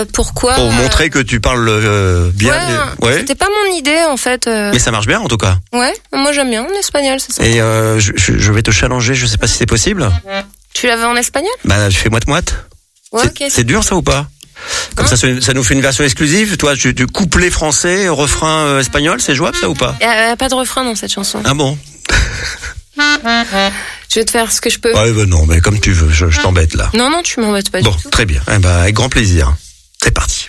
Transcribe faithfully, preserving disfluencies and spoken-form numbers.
pourquoi. Pour montrer que tu parles euh, bien. Ouais, ouais. C'était pas mon idée en fait. Euh... Mais ça marche bien en tout cas. Ouais, moi j'aime bien en espagnol, c'est ça. Et euh, je, je vais te challenger, je sais pas si c'est possible. Tu l'avais en espagnol? Bah, je fais moite-moite. Ouais, c'est, okay, c'est... c'est dur ça ou pas? Comme hein? ça, ça nous fait une version exclusive. Toi, tu, tu couplet français, refrain euh, espagnol, c'est jouable ça ou pas? Il y a pas de refrain dans cette chanson. Ah bon? Je vais te faire ce que je peux. Ouais, bah non, mais comme tu veux, je, je t'embête là. Non, non, tu m'embêtes pas bon, du tout. Bon, très bien. Eh ben, avec grand plaisir. C'est parti.